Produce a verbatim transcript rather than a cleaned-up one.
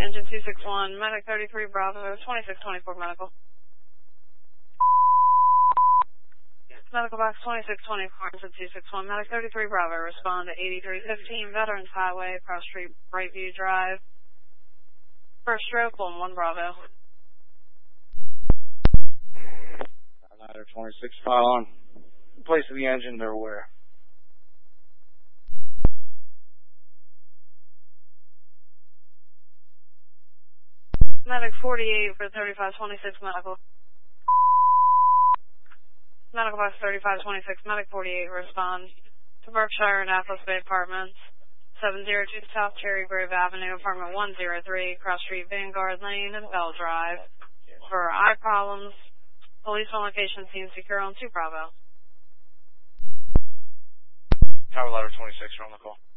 Engine two six one, Medic thirty-three Bravo, twenty-six twenty-four Medical. Medical Box twenty-six twenty-four, Engine two six one, Medic thirty-three Bravo, respond to eighty-three fifteen Veterans Highway, Cross Street, Brightview Drive. First stroke, one one Bravo. Ladder twenty-six, file on. In place of the engine, they're aware. Medic forty-eight for thirty-five twenty-six Medical. Medical Box thirty-five twenty-six, Medic forty-eight, respond to Berkshire and Atlas Bay Apartments, seven oh two South Cherry Grove Avenue, Apartment one oh three, Cross Street, Vanguard Lane, and Bell Drive. For eye problems, police on location seems secure on two Bravo. Tower Ladder twenty-six, you're on the call.